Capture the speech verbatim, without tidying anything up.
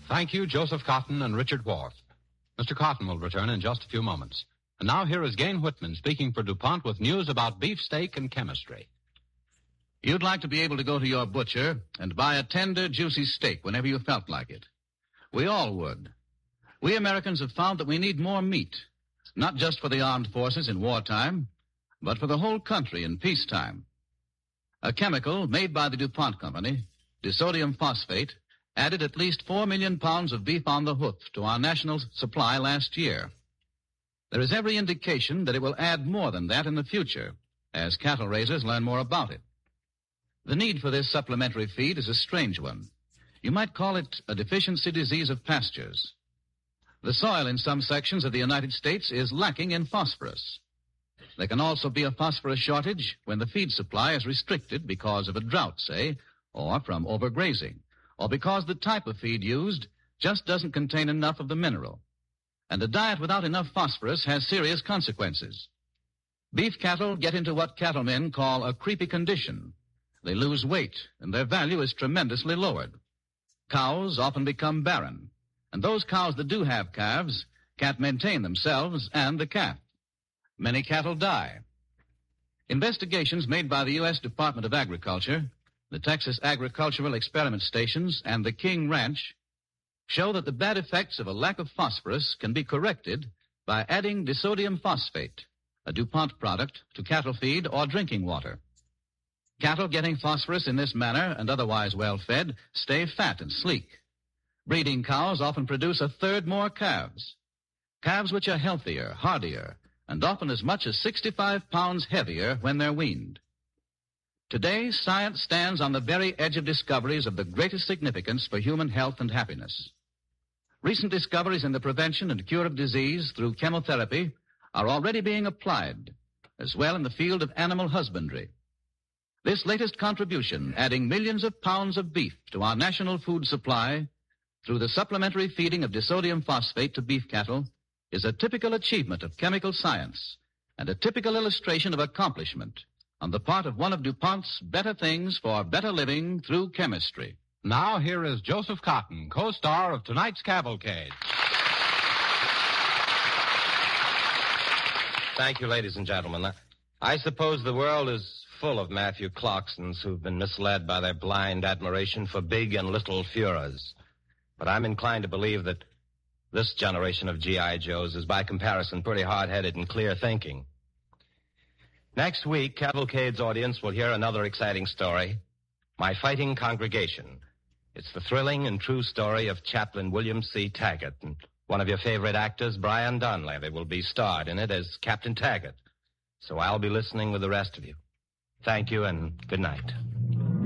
Thank you, Joseph Cotton and Richard Wharf. Mister Cotton will return in just a few moments. And now here is Gain Whitman speaking for DuPont with news about beefsteak and chemistry. You'd like to be able to go to your butcher and buy a tender, juicy steak whenever you felt like it. We all would. We Americans have found that we need more meat, not just for the armed forces in wartime, but for the whole country in peacetime. A chemical made by the DuPont Company, disodium phosphate, added at least four million pounds of beef on the hoof to our national supply last year. There is every indication that it will add more than that in the future, as cattle raisers learn more about it. The need for this supplementary feed is a strange one. You might call it a deficiency disease of pastures. The soil in some sections of the United States is lacking in phosphorus. There can also be a phosphorus shortage when the feed supply is restricted because of a drought, say, or from overgrazing, or because the type of feed used just doesn't contain enough of the mineral. And a diet without enough phosphorus has serious consequences. Beef cattle get into what cattlemen call a creepy condition. They lose weight, and their value is tremendously lowered. Cows often become barren, and those cows that do have calves can't maintain themselves and the calf. Many cattle die. Investigations made by the U S Department of Agriculture, the Texas Agricultural Experiment Stations, and the King Ranch show that the bad effects of a lack of phosphorus can be corrected by adding disodium phosphate, a DuPont product, to cattle feed or drinking water. Cattle getting phosphorus in this manner and otherwise well-fed stay fat and sleek. Breeding cows often produce a third more calves. Calves which are healthier, hardier, and often as much as sixty-five pounds heavier when they're weaned. Today, science stands on the very edge of discoveries of the greatest significance for human health and happiness. Recent discoveries in the prevention and cure of disease through chemotherapy are already being applied, as well in the field of animal husbandry. This latest contribution, adding millions of pounds of beef to our national food supply through the supplementary feeding of disodium phosphate to beef cattle, is a typical achievement of chemical science and a typical illustration of accomplishment on the part of one of DuPont's better things for better living through chemistry. Now here is Joseph Cotton, co-star of tonight's Cavalcade. Thank you, ladies and gentlemen. I suppose the world is full of Matthew Clarksons who've been misled by their blind admiration for big and little Führers. But I'm inclined to believe that this generation of G I. Joes is, by comparison, pretty hard-headed and clear-thinking. Next week, Cavalcade's audience will hear another exciting story, My Fighting Congregation. It's the thrilling and true story of Chaplain William C. Taggart, and one of your favorite actors, Brian Donlevy, will be starred in it as Captain Taggart. So I'll be listening with the rest of you. Thank you and good night.